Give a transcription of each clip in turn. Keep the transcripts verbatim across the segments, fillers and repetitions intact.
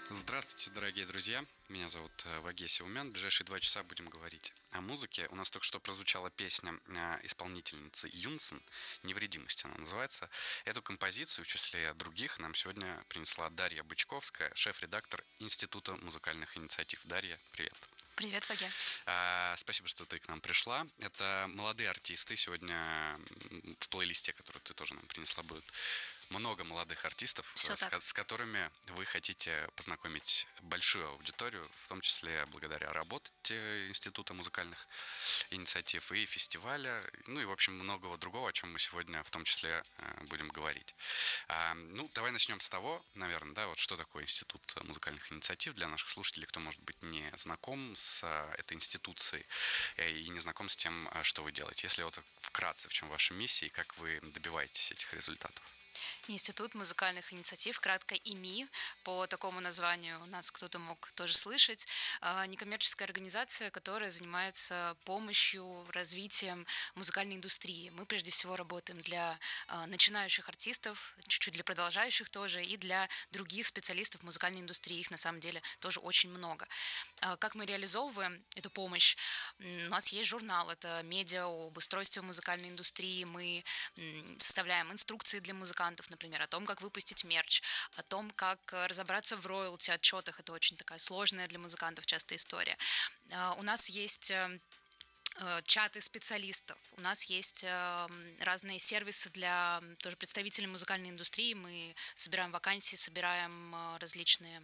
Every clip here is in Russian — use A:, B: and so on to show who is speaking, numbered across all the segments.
A: Здравствуйте, дорогие друзья. Меня зовут э, Вагеси Умян. В ближайшие два часа будем говорить о музыке. У нас только что прозвучала песня э, исполнительницы Юнсен «Невредимость» она называется. Эту композицию, в числе других, нам сегодня принесла Дарья Бычковская, шеф-редактор Института музыкальных инициатив. Дарья, привет.
B: Привет, Ваге.
A: А, спасибо, что ты к нам пришла. Это молодые артисты. Сегодня в плейлисте, который ты тоже нам принесла, будет много молодых артистов, с, с которыми вы хотите познакомить большую аудиторию, в том числе благодаря работе Института музыкальных инициатив и фестиваля, ну и, в общем, многого другого, о чем мы сегодня в том числе будем говорить. А, ну, давай начнем с того, наверное, да, вот что такое Институт музыкальных инициатив для наших слушателей, кто, может быть, не знаком с этой институцией и не знаком с тем, что вы делаете. Если вот вкратце, в чем ваша миссия и как вы добиваетесь этих результатов?
B: Институт музыкальных инициатив, кратко ИМИ, по такому названию нас кто-то мог тоже слышать, некоммерческая организация, которая занимается помощью, развитием музыкальной индустрии. Мы прежде всего работаем для начинающих артистов, чуть-чуть для продолжающих тоже, и для других специалистов музыкальной индустрии. Их на самом деле тоже очень много. Как мы реализовываем эту помощь? У нас есть журнал, это медиа об устройстве музыкальной индустрии. Мы составляем инструкции для музыкантов, например, о том, как выпустить мерч, о том, как разобраться в роялти-отчетах. Это очень такая сложная для музыкантов часто история. У нас есть чаты специалистов, у нас есть разные сервисы для тоже представителей музыкальной индустрии. Мы собираем вакансии, собираем различные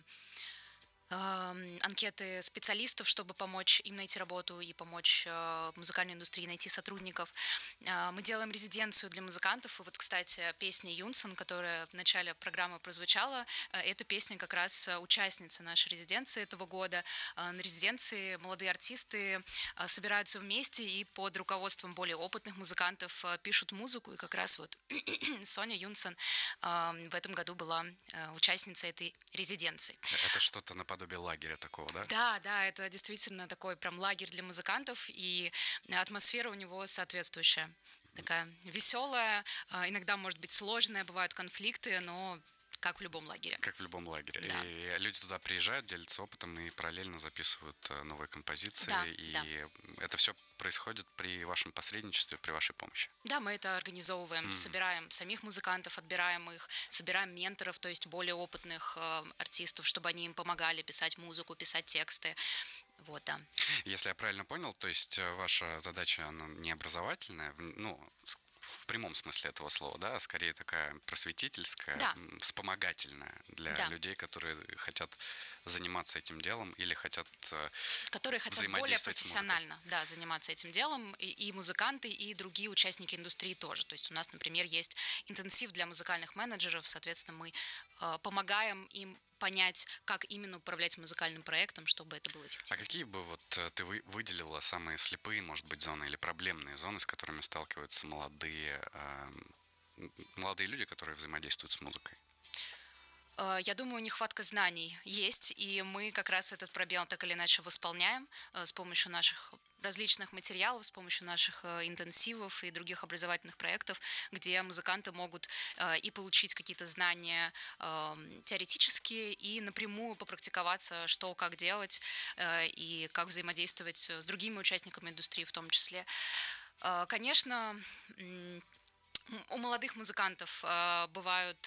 B: анкеты специалистов, чтобы помочь им найти работу и помочь музыкальной индустрии найти сотрудников. Мы делаем резиденцию для музыкантов. И вот, кстати, песня Юнсен, которая в начале программы прозвучала, эта песня как раз участница нашей резиденции этого года. На резиденции молодые артисты собираются вместе и под руководством более опытных музыкантов пишут музыку. И как раз вот Соня Юнсен в этом году была участницей этой резиденции.
A: Это что-то наподобие лагеря такого, да?
B: Да, да, это действительно такой прям лагерь для музыкантов, и атмосфера у него соответствующая. Такая веселая, иногда может быть сложная, бывают конфликты, но как в любом лагере.
A: Как в любом лагере.
B: Да.
A: И люди туда приезжают, делятся опытом и параллельно записывают новые композиции.
B: Да,
A: и
B: да.
A: это все происходит при вашем посредничестве, при вашей помощи.
B: Да, мы это организовываем, mm. собираем самих музыкантов, отбираем их, собираем менторов, то есть более опытных э, артистов, чтобы они им помогали писать музыку, писать тексты. Вот, да.
A: Если я правильно понял, то есть ваша задача, она не образовательная, ну, в прямом смысле этого слова, да, а скорее такая просветительская,
B: да.
A: вспомогательная для
B: да.
A: людей, которые хотят заниматься этим делом или хотят
B: которые хотят более профессионально да, заниматься этим делом, и, и музыканты, и другие участники индустрии тоже. То есть у нас, например, есть интенсив для музыкальных менеджеров, соответственно, мы э, помогаем им понять, как именно управлять музыкальным проектом, чтобы это было эффективно.
A: А какие бы вот ты выделила самые слепые, может быть, зоны или проблемные зоны, с которыми сталкиваются молодые, э, молодые люди, которые взаимодействуют с музыкой?
B: Я думаю, нехватка знаний есть, и мы как раз этот пробел так или иначе восполняем с помощью наших различных материалов, с помощью наших интенсивов и других образовательных проектов, где музыканты могут и получить какие-то знания теоретические, и напрямую попрактиковаться, что, как делать, и как взаимодействовать с другими участниками индустрии в том числе. Конечно, у молодых музыкантов бывают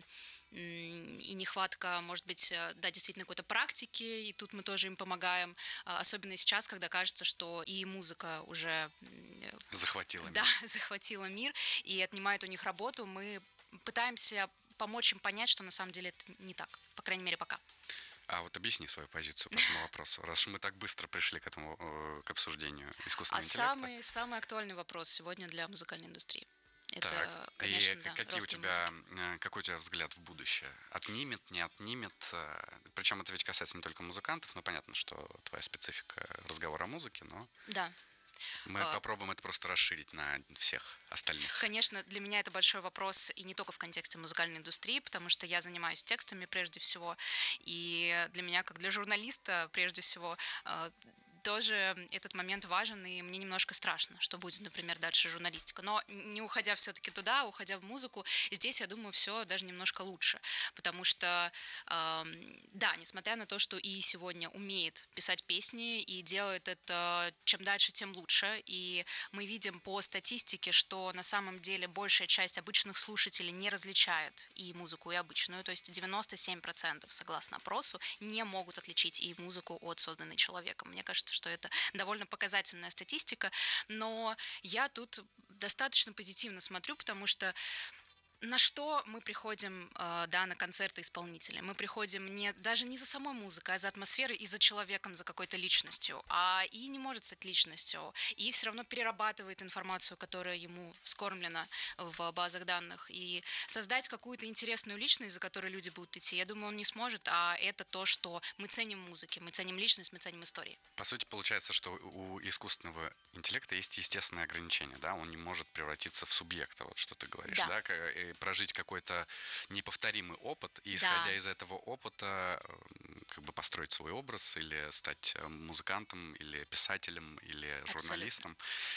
B: и нехватка, может быть, да, действительно какой-то практики, и тут мы тоже им помогаем, особенно сейчас, когда кажется, что и музыка уже
A: захватила мир.
B: Да, захватила мир и отнимает у них работу. Мы пытаемся помочь им понять, что на самом деле это не так, по крайней мере, пока.
A: А вот объясни свою позицию по этому вопросу, раз мы так быстро пришли к этому, к обсуждению искусственного
B: а
A: интеллекта.
B: Самый, самый актуальный вопрос сегодня для музыкальной индустрии. Это,
A: так,
B: конечно,
A: и
B: да,
A: какие у тебя, какой у тебя взгляд в будущее? Отнимет, не отнимет? Причем это ведь касается не только музыкантов, но понятно, что твоя специфика разговора о музыке, но
B: да.
A: мы а... попробуем это просто расширить на всех остальных.
B: Конечно, для меня это большой вопрос, и не только в контексте музыкальной индустрии, потому что я занимаюсь текстами прежде всего, и для меня, как для журналиста, прежде всего, тоже этот момент важен, и мне немножко страшно, что будет, например, дальше журналистика. Но не уходя все-таки туда, уходя в музыку, здесь, я думаю, все даже немножко лучше, потому что, э, да, несмотря на то, что и сегодня умеет писать песни и делает это чем дальше, тем лучше, и мы видим по статистике, что на самом деле большая часть обычных слушателей не различает и музыку, и обычную, то есть девяносто семь процентов, согласно опросу, не могут отличить и музыку от созданной человеком. Мне кажется, что это довольно показательная статистика, но я тут достаточно позитивно смотрю, потому что на что мы приходим, да, на концерты исполнителей? Мы приходим не, даже не за самой музыкой, а за атмосферой и за человеком, за какой-то личностью. А и не может стать личностью, и все равно перерабатывает информацию, которая ему вскормлена в базах данных. И создать какую-то интересную личность, за которой люди будут идти, я думаю, он не сможет, а это то, что мы ценим в музыке, мы ценим личность, мы ценим истории.
A: По сути, получается, что у искусственного интеллекта есть естественные ограничения, да, он не может превратиться в субъекта, вот что ты говоришь, да, да? Прожить какой-то неповторимый опыт и, исходя да. из этого опыта, как бы построить свой образ или стать музыкантом, или писателем, или журналистом.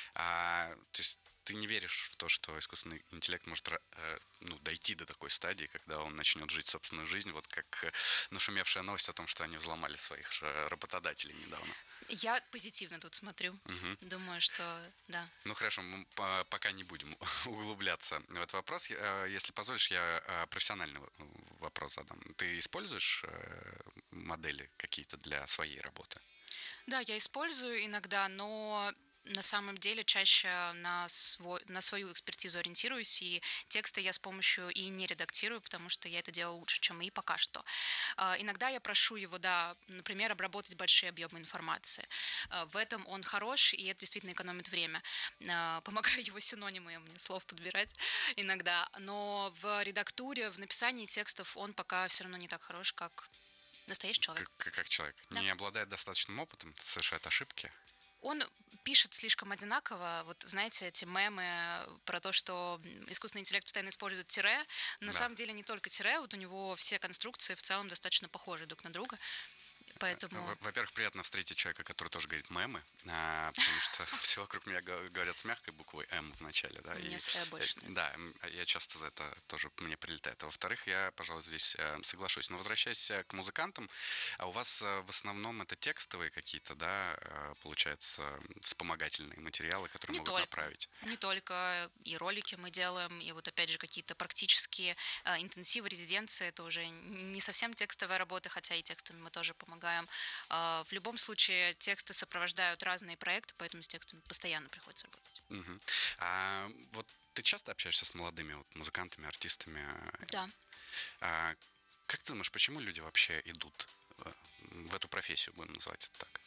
A: А, то есть ты не веришь в то, что искусственный интеллект может ну, дойти до такой стадии, когда он начнет жить собственную жизнь, вот как нашумевшая новость о том, что они взломали своих же работодателей недавно.
B: Я позитивно тут смотрю. Угу. Думаю, что да.
A: Ну хорошо, мы пока не будем углубляться в этот вопрос. Если позволишь, я профессиональный вопрос задам. Ты используешь модели какие-то для своей работы?
B: Да, я использую иногда, но на самом деле чаще на, свой, на свою экспертизу ориентируюсь, и тексты я с помощью и не редактирую, потому что я это делаю лучше, чем и пока что. Иногда я прошу его, да, например, обработать большие объемы информации. В этом он хорош, и это действительно экономит время. Помогаю его синонимы мне слов подбирать иногда, но в редактуре, в написании текстов он пока все равно не так хорош, как настоящий человек.
A: Как, как человек. Да. Не обладает достаточным опытом, совершает ошибки.
B: Он пишет слишком одинаково. Вот знаете, эти мемы про то, что искусственный интеллект постоянно использует тире. На да. самом деле не только тире, вот у него все конструкции в целом достаточно похожи друг на друга. Поэтому...
A: Во-первых, приятно встретить человека, который тоже говорит мемы, а, потому что все вокруг меня говорят с мягкой буквой «М» в начале. Да,
B: мне с «э» больше.
A: Да, я часто за это тоже мне прилетает. А во-вторых, я, пожалуй, здесь соглашусь. Но возвращаясь к музыкантам, а у вас в основном это текстовые какие-то, да, получается, вспомогательные материалы, которые
B: не
A: могут
B: только,
A: направить?
B: Не только. И ролики мы делаем, и вот опять же какие-то практические интенсивы, резиденции. Это уже не совсем текстовая работа, хотя и текстами мы тоже помогаем. В любом случае тексты сопровождают разные проекты, поэтому с текстами постоянно приходится работать.
A: Угу. А вот ты часто общаешься с молодыми вот, музыкантами, артистами?
B: Да.
A: А как ты думаешь, почему люди вообще идут в эту профессию, будем называть это так?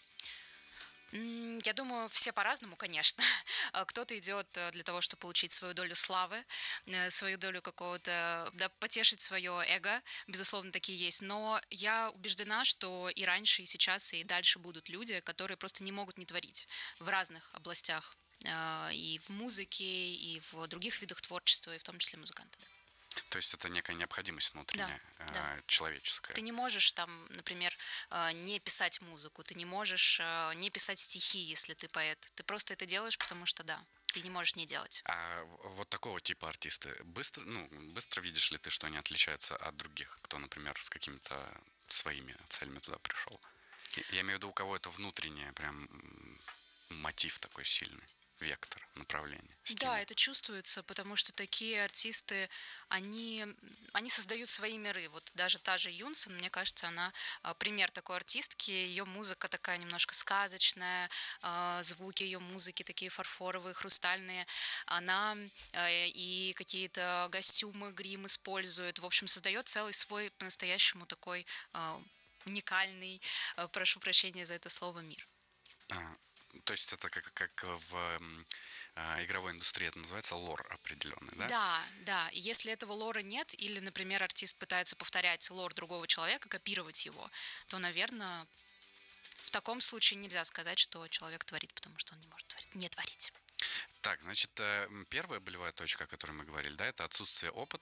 B: Я думаю, все по-разному, конечно. Кто-то идет для того, чтобы получить свою долю славы, свою долю какого-то, да, потешить свое эго. Безусловно, такие есть. Но я убеждена, что и раньше, и сейчас, и дальше будут люди, которые просто не могут не творить в разных областях. И в музыке, и в других видах творчества, и в том числе музыканты. Да.
A: То есть это некая необходимость внутренняя,
B: да,
A: э,
B: да.
A: человеческая.
B: Ты не можешь там, например, не писать музыку, ты не можешь не писать стихи, если ты поэт. Ты просто это делаешь, потому что да, ты не можешь не делать.
A: А вот такого типа артисты, быстро, ну, быстро видишь ли ты, что они отличаются от других, кто, например, с какими-то своими целями туда пришел? Я имею в виду, у кого это внутреннее прям мотив такой сильный. Вектор, направление, стиль.
B: Да, это чувствуется, потому что такие артисты, они, они создают свои миры. Вот даже та же Юнсен, мне кажется, она пример такой артистки. Ее музыка такая немножко сказочная, звуки ее музыки такие фарфоровые, хрустальные. Она и какие-то костюмы, грим использует. В общем, создает целый свой по-настоящему такой уникальный, прошу прощения за это слово, мир.
A: А. То есть это как, как в э, игровой индустрии это называется лор определенный, да?
B: Да, да. И если этого лора нет, или, например, артист пытается повторять лор другого человека, копировать его, то, наверное, в таком случае нельзя сказать, что человек творит, потому что он не может творить, не творить.
A: Так, значит, первая болевая точка, о которой мы говорили, да, это отсутствие опыта,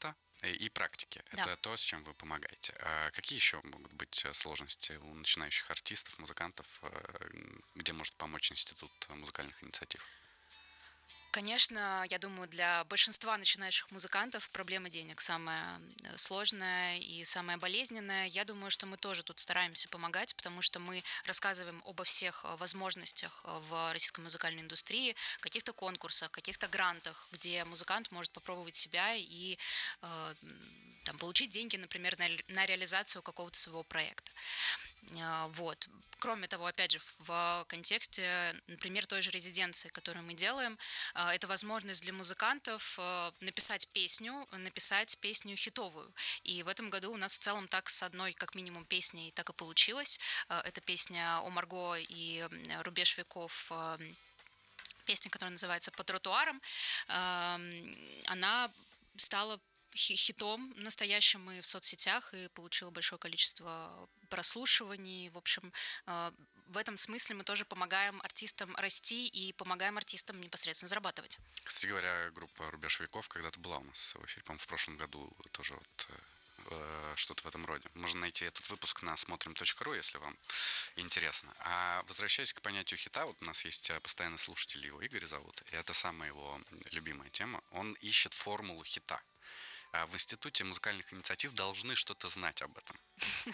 A: и практики.
B: Да.
A: Это то, с чем вы помогаете. А какие еще могут быть сложности у начинающих артистов, музыкантов, где может помочь Институт музыкальных инициатив?
B: Конечно, я думаю, для большинства начинающих музыкантов проблема денег самая сложная и самая болезненная. Я думаю, что мы тоже тут стараемся помогать, потому что мы рассказываем обо всех возможностях в российской музыкальной индустрии, каких-то конкурсах, каких-то грантах, где музыкант может попробовать себя и э, там, получить деньги, например, на, на реализацию какого-то своего проекта. Вот. Кроме того, опять же, в контексте, например, той же резиденции, которую мы делаем, это возможность для музыкантов написать песню, написать песню хитовую. И в этом году у нас в целом так с одной, как минимум, песней так и получилось. Это песня о Марго и «Рубеж веков», песня, которая называется «По тротуарам». Она стала хитом настоящим и в соцсетях, и получила большое количество прослушиваний. В общем, в этом смысле мы тоже помогаем артистам расти и помогаем артистам непосредственно зарабатывать.
A: Кстати говоря, группа «Рубеж веков» когда-то была у нас в эфире, по-моему, в прошлом году тоже вот э, что-то в этом роде. Можно найти этот выпуск на смотрим точка ру, если вам интересно. А возвращаясь к понятию хита, вот у нас есть постоянный слушатель, его Игорь зовут, и это самая его любимая тема. Он ищет формулу хита. А в Институте музыкальных инициатив должны что-то знать об этом.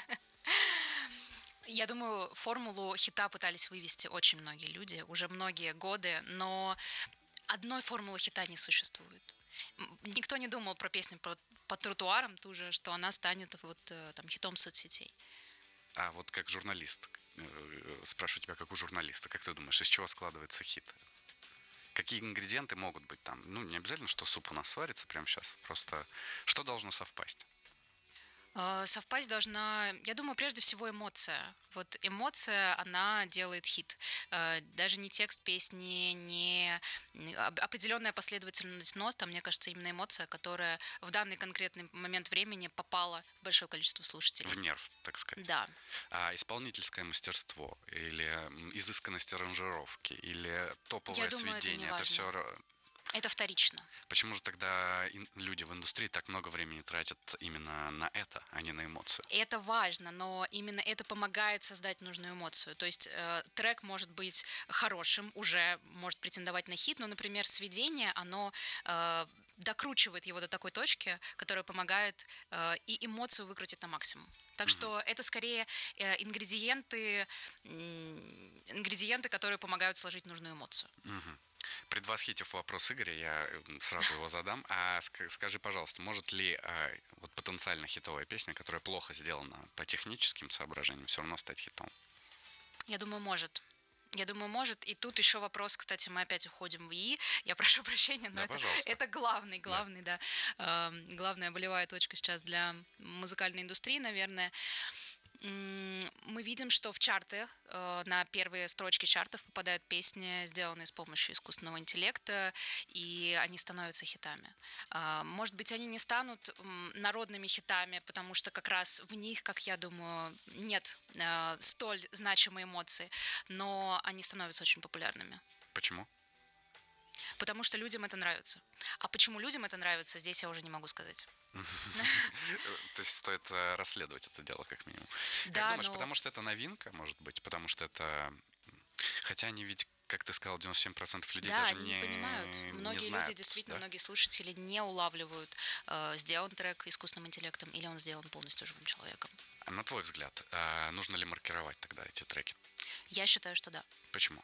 B: Я думаю, формулу хита пытались вывести очень многие люди, уже многие годы, но одной формулы хита не существует. Никто не думал про песню по, по тротуарам, ту же, что она станет вот, там, хитом соцсетей.
A: А вот как журналист, спрашиваю тебя, как у журналиста, как ты думаешь, из чего складывается хит? Какие ингредиенты могут быть там? Ну, не обязательно, что суп у нас сварится прямо сейчас. Просто что должно совпасть?
B: Совпасть должна, я думаю, прежде всего эмоция. Вот эмоция, она делает хит. Даже не текст песни, не определенная последовательность нота, мне кажется, именно эмоция, которая в данный конкретный момент времени попала в большое количество слушателей.
A: В нерв, так сказать.
B: Да.
A: А исполнительское мастерство или изысканность аранжировки или топовое
B: я думаю,
A: сведение,
B: это,
A: это все...
B: Это вторично.
A: Почему же тогда люди в индустрии так много времени тратят именно на это, а не на эмоцию?
B: Это важно, но именно это помогает создать нужную эмоцию. То есть э, трек может быть хорошим, уже может претендовать на хит, но, например, сведение, оно э, докручивает его до такой точки, которая помогает э, и эмоцию выкрутить на максимум. Так mm-hmm. что это скорее э, ингредиенты, э, ингредиенты, которые помогают сложить нужную эмоцию.
A: Mm-hmm. Предвосхитив вопрос Игоря, я сразу его задам. А скажи, пожалуйста, может ли а, вот потенциально хитовая песня, которая плохо сделана по техническим соображениям, все равно стать хитом?
B: Я думаю, может. Я думаю, может. И тут еще вопрос, кстати, мы опять уходим в И. Я прошу прощения, но
A: да,
B: это, это главный, главный, да. да э, главная болевая точка сейчас для музыкальной индустрии, наверное. Мы видим, что в чарты, на первые строчки чартов попадают песни, сделанные с помощью искусственного интеллекта, и они становятся хитами. Может быть, они не станут народными хитами, потому что как раз в них, как я думаю, нет столь значимой эмоции, но они становятся очень популярными.
A: Почему?
B: Потому что людям это нравится. А почему людям это нравится, здесь я уже не могу сказать.
A: То есть стоит расследовать это дело, как минимум. Как
B: да,
A: думаешь,
B: но...
A: потому что это новинка, может быть? Потому что это... Хотя они ведь, как ты сказал, девяносто семь процентов людей
B: да,
A: даже
B: они
A: не
B: не понимают. Многие
A: не знают,
B: люди, действительно,
A: да?
B: многие слушатели не улавливают, э, сделан трек искусственным интеллектом или он сделан полностью живым человеком.
A: А на твой взгляд, а нужно ли маркировать тогда эти треки?
B: Я считаю, что да.
A: Почему?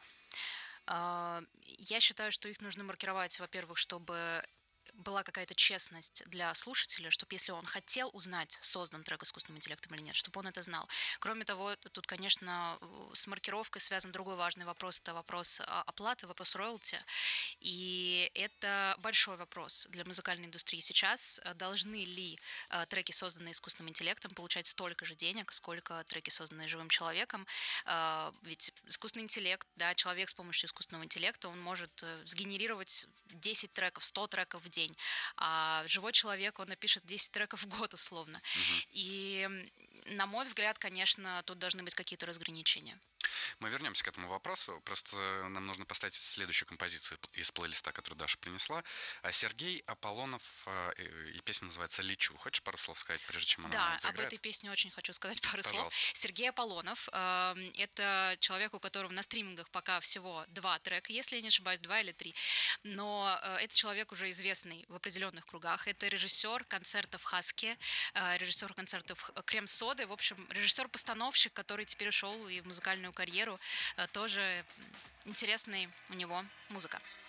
B: Я считаю, что их нужно маркировать, во-первых, чтобы была какая-то честность для слушателя, чтобы если он хотел узнать, создан трек искусственным интеллектом или нет, чтобы он это знал. Кроме того, тут, конечно, с маркировкой связан другой важный вопрос, это вопрос оплаты, вопрос роялти. И это большой вопрос для музыкальной индустрии. Сейчас должны ли треки, созданные искусственным интеллектом, получать столько же денег, сколько треки, созданные живым человеком? Ведь искусственный интеллект, да, человек с помощью искусственного интеллекта, он может сгенерировать десять треков, сто треков в день, а живой человек, он напишет десять треков в год условно. Mm-hmm. И, на мой взгляд, конечно, тут должны быть какие-то разграничения.
A: Мы вернемся к этому вопросу. Просто нам нужно поставить следующую композицию из плейлиста, которую Даша принесла. Сергей Аполлонов, и песня называется «Лечу». Хочешь пару слов сказать, прежде чем она
B: да,
A: заиграет?
B: Да, об этой песне очень хочу сказать пару
A: Пожалуйста.
B: слов. Сергей Аполлонов э, – это человек, у которого на стримингах пока всего два трека, если я не ошибаюсь, два или три. Но э, это человек уже известный в определенных кругах. Это режиссер концертов «Хаски», э, режиссер концертов «Крем-соды». В общем, режиссер-постановщик, который теперь ушел и в музыкальную карьеру. Э, тоже интересная у него музыка.